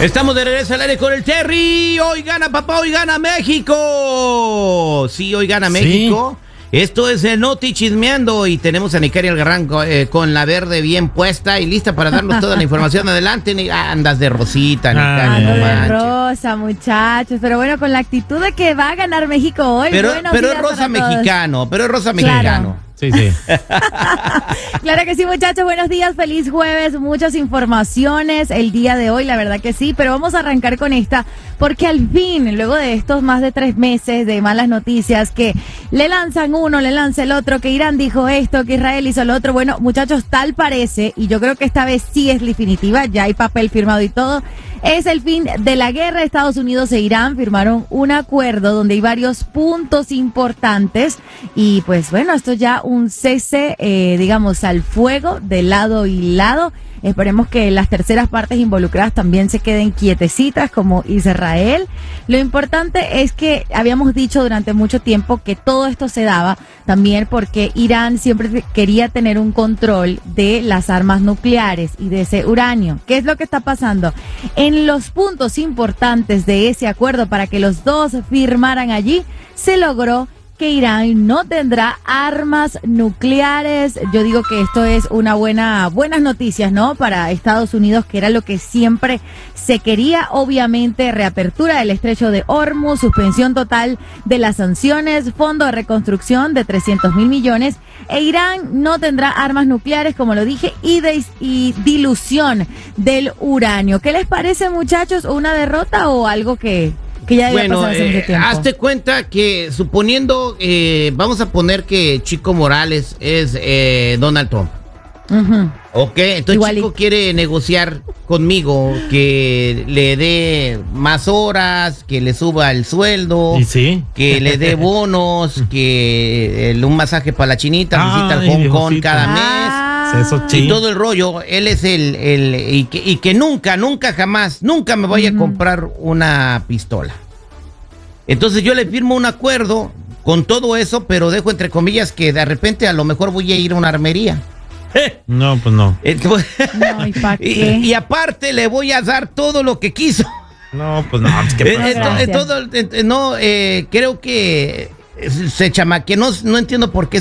Estamos de regreso al aire con el Terry. Hoy gana papá, hoy gana México. Sí, hoy gana México. Esto es el Noti Chismeando y tenemos a Nicari Algarrán con la verde bien puesta y lista para darnos toda la información. Adelante, andas de rosita, Nicari. Ando de rosa, muchachos. Pero bueno, con la actitud de que va a ganar México hoy. Pero es rosa mexicano, mexicano. Sí. Claro que sí, muchachos, buenos días, feliz jueves, muchas informaciones el día de hoy, la verdad que sí, pero vamos a arrancar con esta, porque al fin, luego de estos más de 3 meses de malas noticias, que le lanzan uno, le lanza el otro, que Irán dijo esto, que Israel hizo lo otro, bueno, muchachos, tal parece, y yo creo que esta vez sí es definitiva, ya hay papel firmado y todo, es el fin de la guerra. Estados Unidos e Irán firmaron un acuerdo donde hay varios puntos importantes y pues bueno, esto ya un cese, digamos, al fuego de lado y lado. Esperemos que las terceras partes involucradas también se queden quietecitas como Israel. Lo importante es que habíamos dicho durante mucho tiempo que todo esto se daba también porque Irán siempre quería tener un control de las armas nucleares y de ese uranio. ¿Qué es lo que está pasando? En los puntos importantes de ese acuerdo para que los dos firmaran allí, se logró que Irán no tendrá armas nucleares. Yo digo que esto es buenas noticias, ¿no? Para Estados Unidos, que era lo que siempre se quería. Obviamente, reapertura del estrecho de Hormuz, suspensión total de las sanciones, fondo de reconstrucción de 300.000 millones. E Irán no tendrá armas nucleares, como lo dije, y dilución del uranio. ¿Qué les parece, muchachos? ¿Una derrota o algo que ya debía pasar hace mucho tiempo? Hazte cuenta que, suponiendo, vamos a poner que Chico Morales es Donald Trump. Ok, entonces Igualito. Chico quiere negociar conmigo que le dé más horas, que le suba el sueldo, que le dé bonos, que un masaje para la chinita, visita al Hong Kong cada mes. Y todo el rollo. Él es y que nunca me vaya a comprar una pistola. Entonces yo le firmo un acuerdo con todo eso, pero dejo entre comillas que de repente a lo mejor voy a ir a una armería. No, pues no. Entonces, no, ¿y para qué? Y aparte le voy a dar todo lo que quiso. No, pues no, es que creo que se chamaque, no entiendo por qué